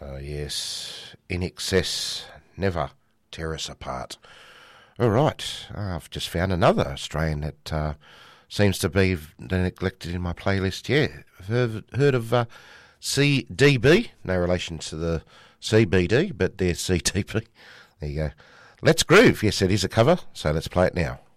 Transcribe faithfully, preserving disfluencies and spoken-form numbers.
Oh, yes. In excess, never tear us apart. All right. I've just found another Australian that uh, seems to be neglected in my playlist. Yeah. Heard, heard of uh, C D B? No relation to the C B D, but they're C D B. There you go. Let's Groove. Yes, it is a cover, so let's play it now.